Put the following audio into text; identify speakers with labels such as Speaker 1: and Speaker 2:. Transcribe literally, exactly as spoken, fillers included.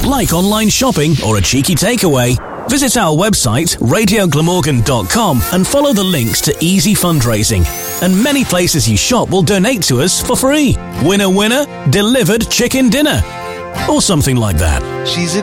Speaker 1: like online shopping or a cheeky takeaway, visit our website radio glamorgan dot com and follow the links to easy fundraising. And many places you shop will donate to us for free. Winner winner, delivered chicken dinner. Or something like that.
Speaker 2: She's a